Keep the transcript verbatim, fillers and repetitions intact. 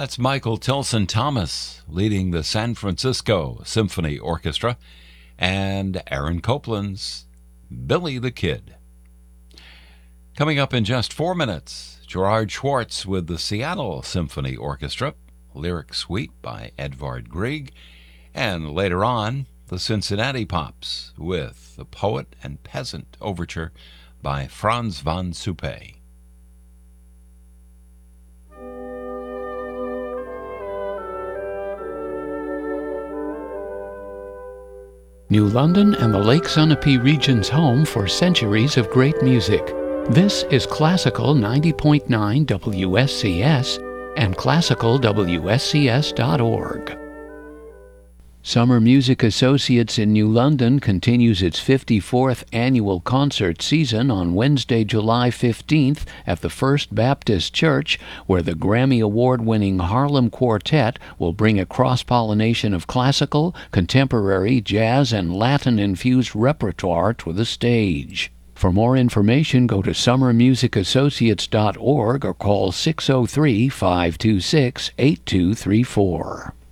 That's Michael Tilson Thomas leading the San Francisco Symphony Orchestra and Aaron Copland's Billy the Kid. Coming up in just four minutes, Gerard Schwartz with the Seattle Symphony Orchestra, Lyric Suite by Edvard Grieg, and later on, the Cincinnati Pops with the Poet and Peasant Overture by Franz von Suppé. New London and the Lake Sunapee region's home for centuries of great music. This is Classical ninety point nine W S C S and classical W S C S dot org. Summer Music Associates in New London continues its fifty-fourth annual concert season on Wednesday, July fifteenth at the First Baptist Church, where the Grammy Award-winning Harlem Quartet will bring a cross-pollination of classical, contemporary, jazz, and Latin-infused repertoire to the stage. For more information, go to summer music associates dot org or call six oh three, five two six, eight two three four.